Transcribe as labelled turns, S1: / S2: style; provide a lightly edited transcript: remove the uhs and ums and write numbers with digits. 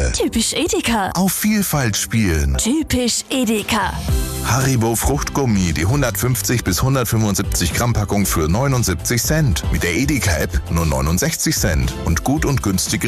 S1: Marke.
S2: Typisch Edeka.
S1: Auf Vielfalt spielen.
S2: Typisch Edeka.
S1: Haribo Fruchtgummi, die 150 bis 175 Gramm Packung für 79 Cent. Mit der Edeka-App nur 69 Cent. Und gut und günstig